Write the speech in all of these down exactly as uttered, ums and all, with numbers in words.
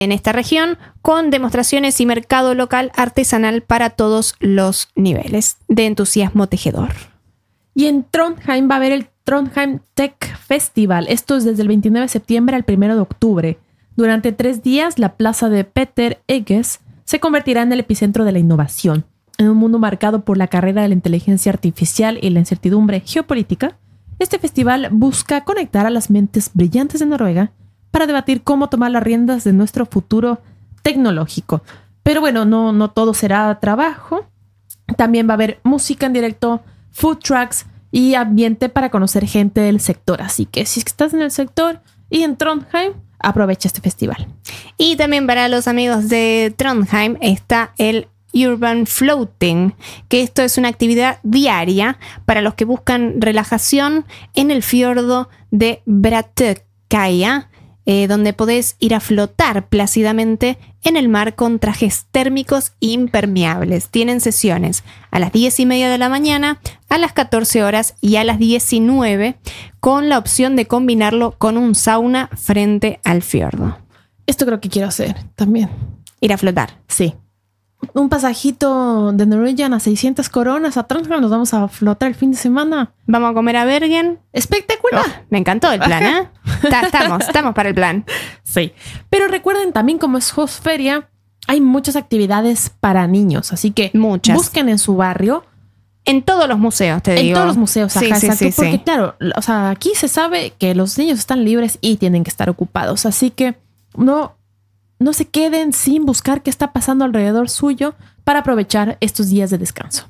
en esta región, con demostraciones y mercado local artesanal para todos los niveles de entusiasmo tejedor. Y en Trondheim va a haber el Trondheim Tech Festival. Esto es desde el veintinueve de septiembre al primero de octubre. Durante tres días, la plaza de Peter Egges se convertirá en el epicentro de la innovación. En un mundo marcado por la carrera de la inteligencia artificial y la incertidumbre geopolítica, este festival busca conectar a las mentes brillantes de Noruega para debatir cómo tomar las riendas de nuestro futuro tecnológico. Pero bueno, no, no todo será trabajo. También va a haber música en directo, food trucks y ambiente para conocer gente del sector. Así que si estás en el sector y en Trondheim, aprovecha este festival. Y también para los amigos de Trondheim está el Urban Floating, que esto es una actividad diaria para los que buscan relajación en el fiordo de Brattøya, eh, donde podés ir a flotar plácidamente en el mar con trajes térmicos impermeables. Tienen sesiones a las diez y media de la mañana, a las catorce horas y a las diecinueve, con la opción de combinarlo con un sauna frente al fiordo. Esto creo que quiero hacer también. Ir a flotar. Sí. Un pasajito de Norwegian a seiscientas coronas a Trondheim, nos vamos a flotar el fin de semana. Vamos a comer a Bergen. ¡Espectacular! Oh, me encantó el plan, ¿eh? Ta- estamos, estamos para el plan. Sí. Pero recuerden también, como es Hostferia, hay muchas actividades para niños. Así que muchas. Busquen en su barrio. En todos los museos, te en digo. En todos los museos, ajá, sí, sí, exacto. Sí, porque sí. claro, o sea, aquí se sabe que los niños están libres y tienen que estar ocupados. Así que no, no se queden sin buscar qué está pasando alrededor suyo para aprovechar estos días de descanso.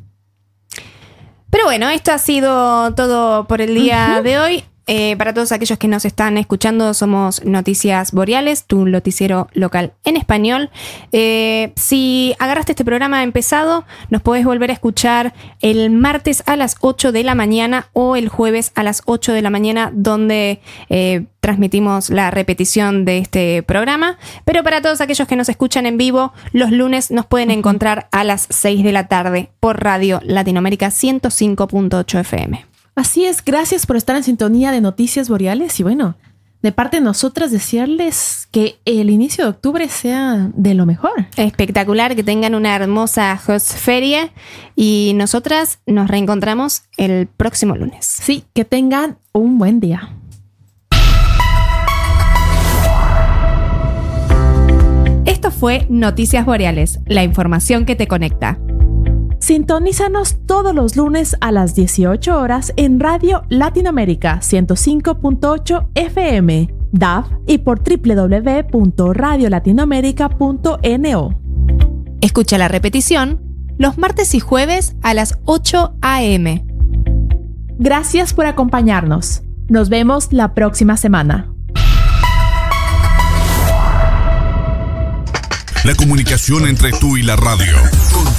Pero bueno, esto ha sido todo por el día uh-huh. de hoy. Eh, para todos aquellos que nos están escuchando, somos Noticias Boreales, tu noticiero local en español. Eh, si agarraste este programa empezado, nos podés volver a escuchar el martes a las ocho de la mañana o el jueves a las ocho de la mañana, donde eh, transmitimos la repetición de este programa. Pero para todos aquellos que nos escuchan en vivo, los lunes nos pueden encontrar a las seis de la tarde por Radio Latinoamérica ciento cinco punto ocho F M. Así es, gracias por estar en sintonía de Noticias Boreales y bueno, de parte de nosotras desearles que el inicio de octubre sea de lo mejor. Espectacular, que tengan una hermosa Hostferia y nosotras nos reencontramos el próximo lunes. Sí, que tengan un buen día. Esto fue Noticias Boreales, la información que te conecta. Sintonízanos todos los lunes a las dieciocho horas en Radio Latinoamérica ciento cinco punto ocho F M, D A B y por doble u doble u doble u punto radio latinoamérica punto no. Escucha la repetición los martes y jueves a las ocho a eme. Gracias por acompañarnos. Nos vemos la próxima semana. La comunicación entre tú y la radio.